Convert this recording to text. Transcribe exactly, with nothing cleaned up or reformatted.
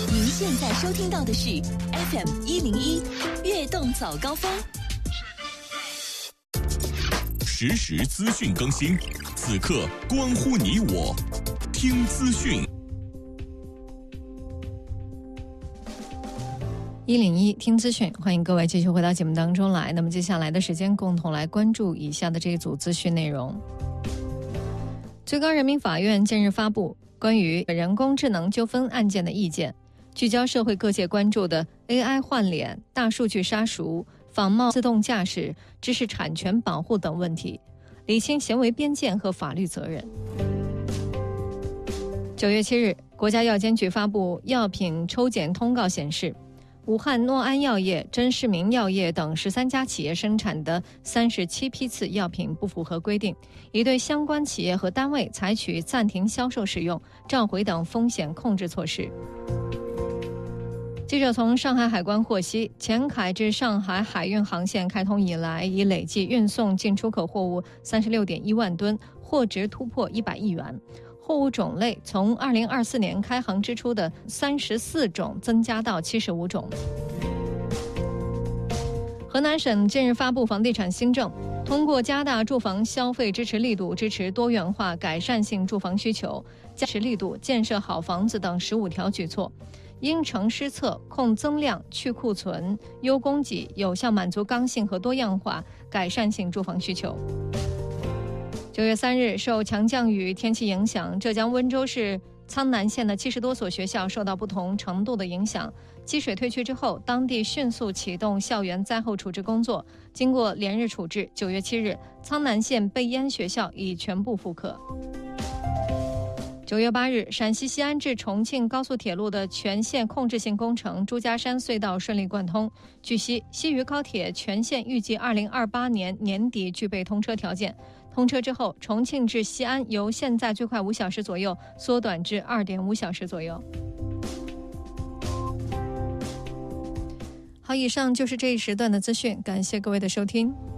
您现在收听到的是 F M 一零一悦动早高峰， 实时资讯更新，此刻关乎你我，听资讯。 一零一听资讯，欢迎各位继续回到节目当中来。那么接下来的时间，共同来关注以下的这一组资讯内容。最高人民法院近日发布关于人工智能纠纷案件的意见，聚焦社会各界关注的 A I 换脸、大数据杀熟、仿冒自动驾驶、知识产权保护等问题，理清行为边界和法律责任。九月七日，国家药监局发布药品抽检通告显示，武汉诺安药业、真视明药业等十三家企业生产的三十七批次药品不符合规定，已对相关企业和单位采取暂停销售使用、召回等风险控制措施。记者从上海海关获悉，前海至上海海运航线开通以来，已累计运送进出口货物 三十六点一万吨，货值突破一百亿元。货物种类从二零二四年开航之初的三十四种增加到七十五种。河南省近日发布房地产新政，通过加大住房消费支持力度，支持多元化改善性住房需求，加持力度建设好房子等十五条举措，因城施策，控增量，去库存，优供给，有效满足刚性和多样化改善性住房需求。九月三日，受强降雨天气影响，浙江温州市苍南县的七十多所学校受到不同程度的影响。积水退去之后，当地迅速启动校园灾后处置工作。经过连日处置，九月七日，苍南县被淹学校已全部复课。九月八日，陕西西安至重庆高速铁路的全线控制性工程朱家山隧道顺利贯通。据悉，西渝高铁全线预计二零二八年年底具备通车条件。通车之后，重庆至西安由现在最快五小时左右缩短至二点五小时左右。好，以上就是这一时段的资讯，感谢各位的收听。